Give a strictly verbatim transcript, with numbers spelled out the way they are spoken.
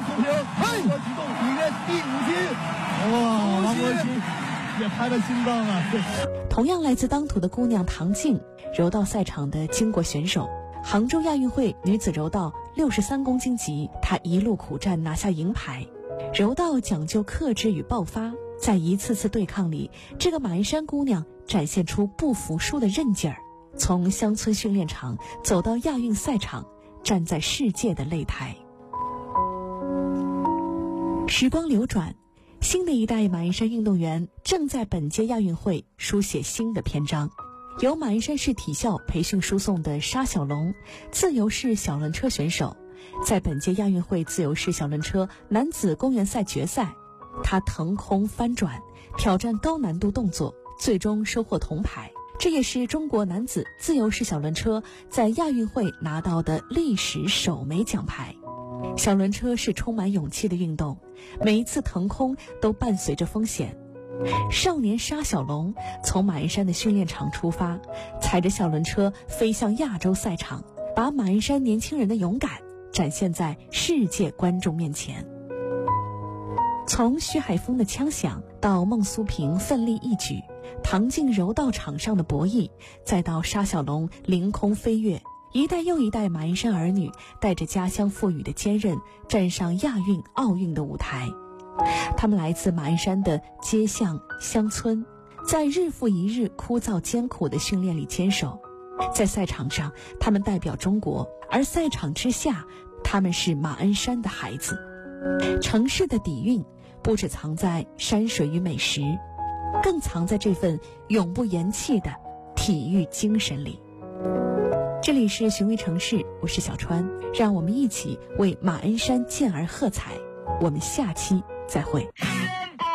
速平，嘿，我举动比练第五金，哇，王国兴也拍了心脏啊！ 同样来自当涂的姑娘唐静，柔道赛场的巾帼选手。杭州亚运会女子柔道六十三公斤级，她一路苦战拿下银牌。柔道讲究克制与爆发，在一次次对抗里，这个马鞍山姑娘展现出不服输的韧劲儿，从乡村训练场走到亚运赛场，站在世界的擂台。时光流转，新的一代马鞍山运动员正在本届亚运会书写新的篇章。由马鞍山市体校培训输送的沙小龙，自由式小轮车选手，在本届亚运会自由式小轮车男子公园赛决赛，他腾空翻转，挑战高难度动作，最终收获铜牌。这也是中国男子自由式小轮车在亚运会拿到的历史首枚奖牌。小轮车是充满勇气的运动，每一次腾空都伴随着风险。少年沙小龙从马鞍山的训练场出发，踩着小轮车飞向亚洲赛场，把马鞍山年轻人的勇敢展现在世界观众面前。从徐海峰的枪响到孟苏平奋力一举，唐静柔道场上的博弈，再到沙小龙凌空飞跃，一代又一代马鞍山儿女带着家乡赋予的坚韧，站上亚运、奥运的舞台。他们来自马鞍山的街巷乡村，在日复一日枯燥艰苦的训练里坚守。在赛场上，他们代表中国，而赛场之下，他们是马鞍山的孩子。城市的底蕴不只藏在山水与美食，更藏在这份永不言弃的体育精神里。这里是寻味城市，我是小川，让我们一起为马鞍山健儿喝彩。我们下期再会。